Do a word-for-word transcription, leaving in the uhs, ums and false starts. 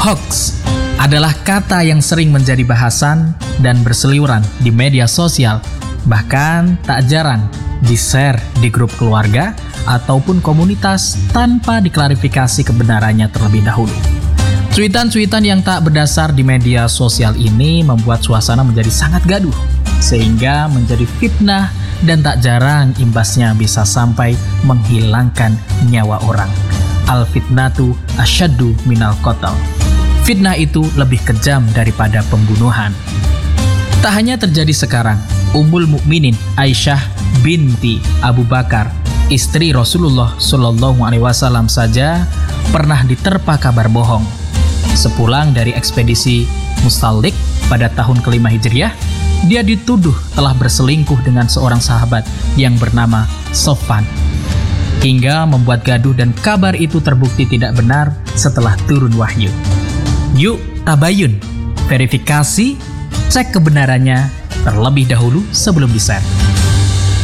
Hoax adalah kata yang sering menjadi bahasan dan berseliweran di media sosial, bahkan tak jarang di-share di grup keluarga ataupun komunitas tanpa diklarifikasi kebenarannya terlebih dahulu. Cuitan-cuitan yang tak berdasar di media sosial ini membuat suasana menjadi sangat gaduh, sehingga menjadi fitnah dan tak jarang imbasnya bisa sampai menghilangkan nyawa orang. Al-fitnatu asyaddu minal qatl. Fitnah itu lebih kejam daripada pembunuhan. Tak hanya terjadi sekarang, Ummul Mukminin Aisyah binti Abu Bakar, istri Rasulullah Shallallahu Alaihi Wasallam saja pernah diterpa kabar bohong. Sepulang dari ekspedisi Mustalik pada tahun kelima Hijriah, dia dituduh telah berselingkuh dengan seorang sahabat yang bernama Sofwan, hingga membuat gaduh dan kabar itu terbukti tidak benar setelah turun wahyu. Yuk tabayun, verifikasi, cek kebenarannya terlebih dahulu sebelum di-share.